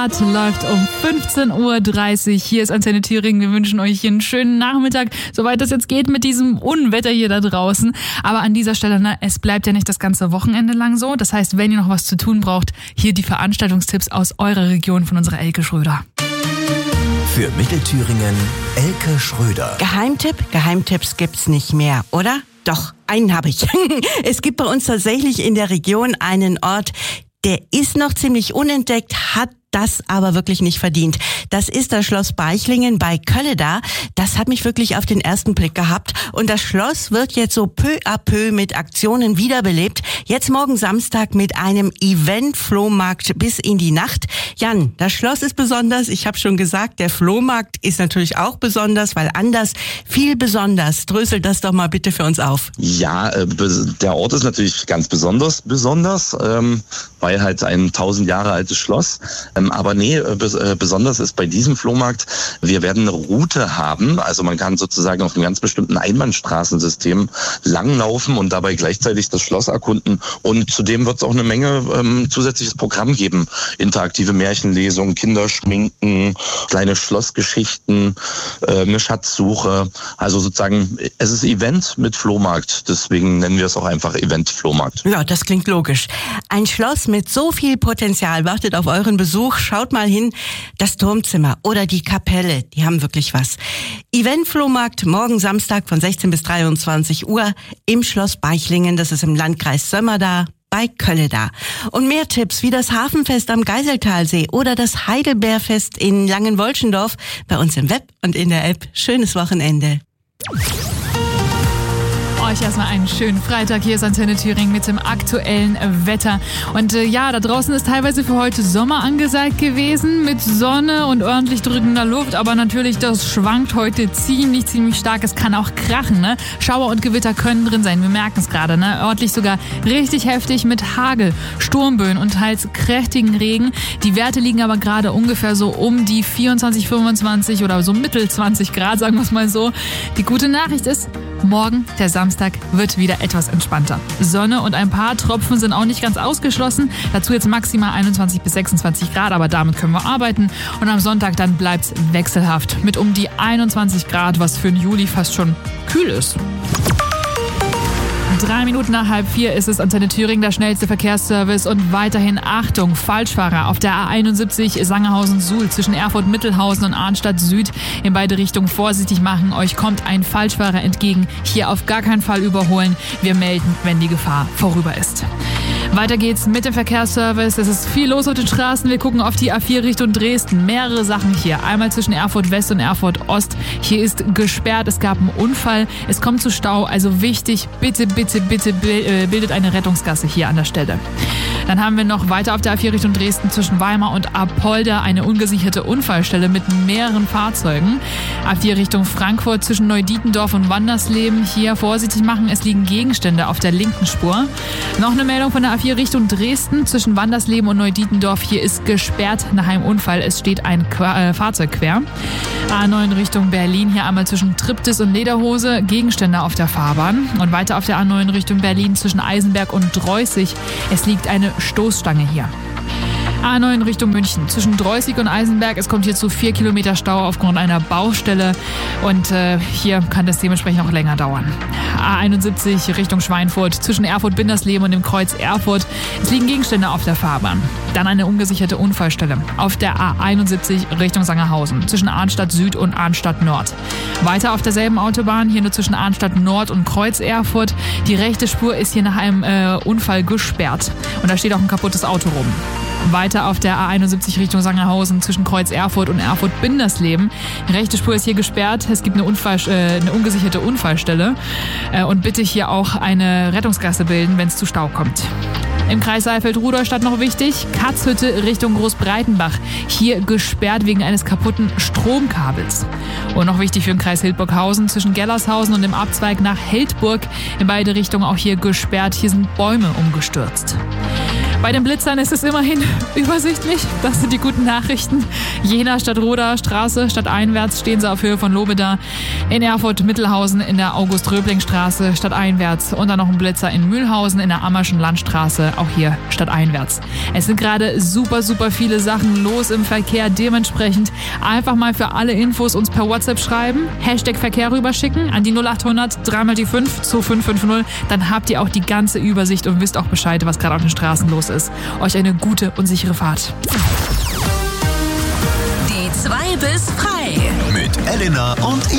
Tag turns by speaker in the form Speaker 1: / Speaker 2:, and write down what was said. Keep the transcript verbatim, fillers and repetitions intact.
Speaker 1: Läuft um fünfzehn Uhr dreißig. Hier ist Antenne Thüringen. Wir wünschen euch hier einen schönen Nachmittag, soweit das jetzt geht mit diesem Unwetter hier da draußen. Aber an dieser Stelle, ne, es bleibt ja nicht das ganze Wochenende lang so. Das heißt, wenn ihr noch was zu tun braucht, hier die Veranstaltungstipps aus eurer Region von unserer Elke Schröder.
Speaker 2: Für Mittelthüringen, Elke Schröder.
Speaker 3: Geheimtipp? Geheimtipps gibt's nicht mehr, oder? Doch, einen habe ich. Es gibt bei uns tatsächlich in der Region einen Ort, der ist noch ziemlich unentdeckt, hat das aber wirklich nicht verdient. Das ist das Schloss Beichlingen bei Kölleda. Das hat mich wirklich auf den ersten Blick gehabt. Und das Schloss wird jetzt so peu à peu mit Aktionen wiederbelebt. Jetzt morgen Samstag mit einem Event-Flohmarkt bis in die Nacht. Jan, das Schloss ist besonders. Ich habe schon gesagt, der Flohmarkt ist natürlich auch besonders, weil anders viel besonders. Drösel das doch mal bitte für uns auf.
Speaker 4: Ja, äh, der Ort ist natürlich ganz besonders, besonders, ähm, weil halt ein tausend Jahre altes Schloss. Aber nee, besonders ist bei diesem Flohmarkt, wir werden eine Route haben, also man kann sozusagen auf einem ganz bestimmten Einbahnstraßensystem langlaufen und dabei gleichzeitig das Schloss erkunden, und zudem wird es auch eine Menge ähm, zusätzliches Programm geben. Interaktive Märchenlesungen, Kinderschminken, kleine Schlossgeschichten, äh, eine Schatzsuche, also sozusagen, es ist Event mit Flohmarkt, deswegen nennen wir es auch einfach Event-Flohmarkt.
Speaker 3: Ja, das klingt logisch. Ein Schloss mit so viel Potenzial wartet auf euren Besuch. Schaut mal hin, das Turmzimmer oder die Kapelle, die haben wirklich was. Event-Flohmarkt morgen Samstag von sechzehn bis dreiundzwanzig Uhr im Schloss Beichlingen, das ist im Landkreis Sömmerda bei Kölleda. Und mehr Tipps wie das Hafenfest am Geiseltalsee oder das Heidelbeerfest in Langenwolschendorf bei uns im Web und in der App. Schönes Wochenende.
Speaker 1: Euch erstmal einen schönen Freitag. Hier ist Antenne Thüringen mit dem aktuellen Wetter. Und äh, ja, da draußen ist teilweise für heute Sommer angesagt gewesen mit Sonne und ordentlich drückender Luft. Aber natürlich, das schwankt heute ziemlich, ziemlich stark. Es kann auch krachen, ne? Schauer und Gewitter können drin sein. Wir merken es gerade, ne? Örtlich sogar richtig heftig mit Hagel, Sturmböen und teils kräftigen Regen. Die Werte liegen aber gerade ungefähr so um die vierundzwanzig, fünfundzwanzig oder so mittel zwanzig Grad, sagen wir es mal so. Die gute Nachricht ist, morgen, der Samstag, wird wieder etwas entspannter. Sonne und ein paar Tropfen sind auch nicht ganz ausgeschlossen. Dazu jetzt maximal einundzwanzig bis sechsundzwanzig Grad, aber damit können wir arbeiten. Und am Sonntag dann bleibt's wechselhaft mit um die einundzwanzig Grad, was für den Juli fast schon kühl ist. Drei Minuten nach halb vier ist es Antenne Thüringen, der schnellste Verkehrsservice, und weiterhin Achtung, Falschfahrer auf der A einundsiebzig Sangerhausen-Suhl zwischen Erfurt-Mittelhausen und Arnstadt Süd in beide Richtungen vorsichtig machen. Euch kommt ein Falschfahrer entgegen. Hier auf gar keinen Fall überholen. Wir melden, wenn die Gefahr vorüber ist. Weiter geht's mit dem Verkehrsservice. Es ist viel los auf den Straßen. Wir gucken auf die A vier Richtung Dresden. Mehrere Sachen hier. Einmal zwischen Erfurt West und Erfurt Ost. Hier ist gesperrt. Es gab einen Unfall. Es kommt zu Stau. Also wichtig, bitte, bitte, bitte bildet eine Rettungsgasse hier an der Stelle. Dann haben wir noch weiter auf der A vier Richtung Dresden zwischen Weimar und Apolda eine ungesicherte Unfallstelle mit mehreren Fahrzeugen. A vier Richtung Frankfurt zwischen Neudietendorf und Wandersleben. Hier vorsichtig machen. Es liegen Gegenstände auf der linken Spur. Noch eine Meldung von der A vier Richtung Dresden zwischen Wandersleben und Neudietendorf. Hier ist gesperrt nach einem Unfall. Es steht ein Qua- äh, Fahrzeug quer. A neun Richtung Berlin. Hier einmal zwischen Triptis und Lederhose. Gegenstände auf der Fahrbahn. Und weiter auf der A neun Richtung Berlin zwischen Eisenberg und Dreußig. Es liegt eine Stoßstange hier. A neun Richtung München zwischen Dreußig und Eisenberg. Es kommt hier zu vier Kilometer Stau aufgrund einer Baustelle, und äh, hier kann das dementsprechend auch länger dauern. A einundsiebzig Richtung Schweinfurt zwischen Erfurt-Bindersleben und dem Kreuz Erfurt. Es liegen Gegenstände auf der Fahrbahn. Dann eine ungesicherte Unfallstelle auf der A einundsiebzig Richtung Sangerhausen zwischen Arnstadt Süd und Arnstadt Nord. Weiter auf derselben Autobahn, hier nur zwischen Arnstadt Nord und Kreuz Erfurt. Die rechte Spur ist hier nach einem äh, Unfall gesperrt, und da steht auch ein kaputtes Auto rum. Weiter auf der A einundsiebzig Richtung Sangerhausen zwischen Kreuz Erfurt und Erfurt-Bindersleben. Die rechte Spur ist hier gesperrt. Es gibt eine, Unfall, äh, eine ungesicherte Unfallstelle. Äh, und bitte hier auch eine Rettungsgasse bilden, wenn es zu Stau kommt. Im Kreis Saalfeld-Rudolstadt noch wichtig, Katzhütte Richtung Großbreitenbach. Hier gesperrt wegen eines kaputten Stromkabels. Und noch wichtig für den Kreis Hildburghausen zwischen Gellershausen und dem Abzweig nach Heldburg. In beide Richtungen auch hier gesperrt. Hier sind Bäume umgestürzt. Bei den Blitzern ist es immerhin übersichtlich. Das sind die guten Nachrichten. Jena statt Roda Straße, statt einwärts stehen sie auf Höhe von Lobeda. In Erfurt Mittelhausen in der August-Röbling-Straße statt einwärts. Und dann noch ein Blitzer in Mühlhausen in der Ammerschen Landstraße, auch hier statt einwärts. Es sind gerade super, super viele Sachen los im Verkehr. Dementsprechend einfach mal für alle Infos uns per WhatsApp schreiben. Hashtag Verkehr rüberschicken an die null acht hundert drei mal die fünf zwei fünf fünf null. Dann habt ihr auch die ganze Übersicht und wisst auch Bescheid, was gerade auf den Straßen los ist. Euch eine gute und sichere Fahrt.
Speaker 5: Die zwei bis frei.
Speaker 2: Mit Elena und